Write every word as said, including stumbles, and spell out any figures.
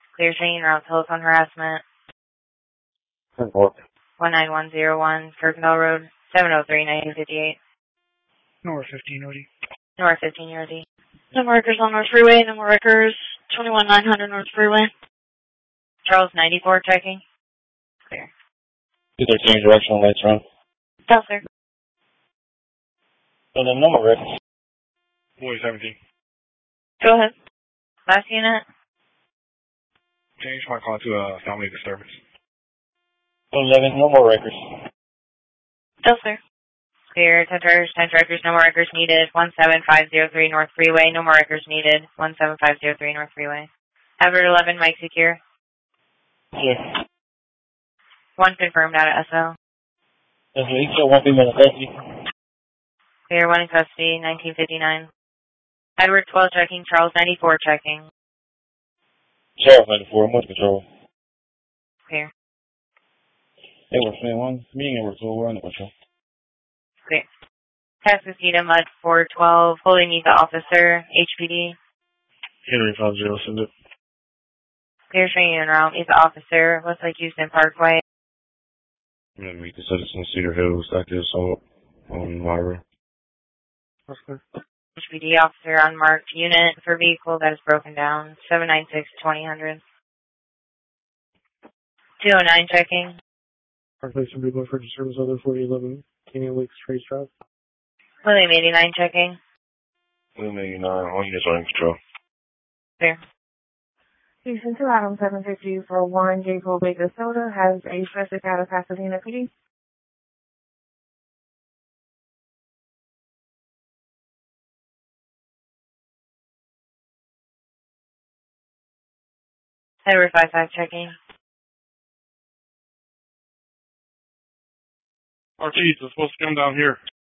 Clear training route telephone harassment. What? one nine one zero one, Kirkendall Road, seven oh three, nineteen fifty-eight. North fifteen O D. North fifteen O D. No more wreckers on North Freeway, no more wreckers. twenty-one nine hundred North Freeway. Charles ninety-four checking. Clear. two thirteen directional lights run. Tell, sir. So the number wreckers. Boy seventeen. Go ahead. Last unit. Change my call to a family disturbance. eleven, no more wreckers. Tell, sir. Clear. ten drivers, ten strikers, no more wreckers needed. one seven five zero three North Freeway, no more wreckers needed. one seven five zero three North Freeway. Abbott eleven, Mike secure. Yes. One confirmed out of S O. That's me. So one female in custody. Clear, one in custody, nineteen fifty-nine. Edward twelve checking, Charles ninety-four checking. Charles ninety-four, much control. Clear. Edward Smith one, me and Edward twelve, we're under control. Clear. Tascasita Mud four twelve, holding need the officer, H P D. Henry five zero, send it. Clear training and route, meet the officer, Westlake Houston Parkway. I'm going to meet the citizen Cedar Hills, active assault on Myra. That's clear. H P D officer unmarked unit for vehicle that is broken down, seven nine six, twenty hundred. two oh nine checking. Calculation vehicle for service other forty eleven, Canyon Lakes Trace Drive. William eighty-nine checking. William eighty-nine, all units are in control. Clear. Houston to Adam seven fifty for Warren J. Baker Soda has a suspect out of Pasadena P D. Edward five five checking. Oh, geez, it's supposed to come down here.